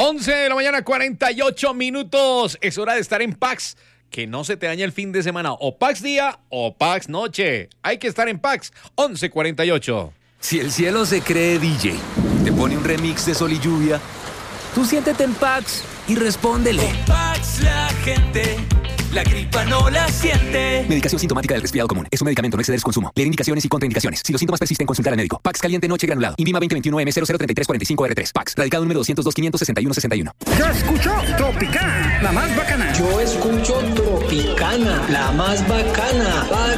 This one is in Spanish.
11 de la mañana, 48 minutos. Es hora de estar en Pax. Que no se te dañe el fin de semana. O Pax día o Pax noche. Hay que estar en Pax. 11:48. Si el cielo se cree DJ, te pone un remix de Sol y Lluvia, tú siéntete en Pax y respóndele. Con Pax la gente, la gripa no la siente. Medicación sintomática del resfriado común. Es un medicamento, no exceder su consumo. Leer indicaciones y contraindicaciones. Si los síntomas persisten, consultar al médico. Pax caliente noche granulado. INVIMA 2021M003345R3. Pax. Radicado número 202-561-61. Yo escucho Tropicana, la más bacana. Yo escucho Tropicana, la más bacana.